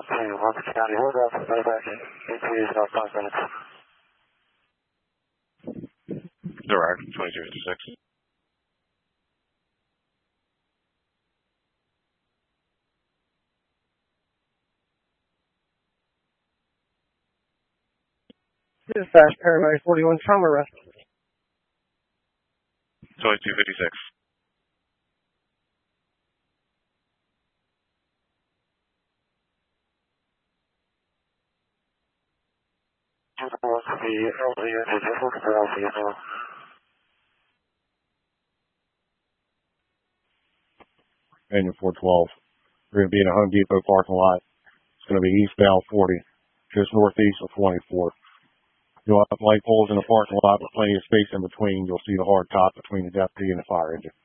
to Marcus County. Hold off and back in. ETA is about 5 minutes. Direct, 2256. Dispatch, Paramount 41, trauma arrest. 2256. The LGN is looking for LGN now. Manual 412. We're going to be in a Home Depot parking lot. It's going to be eastbound 40, just northeast of 24. You'll have light poles in the parking lot with plenty of space in between. You'll see the hard top between the deputy and the fire engine.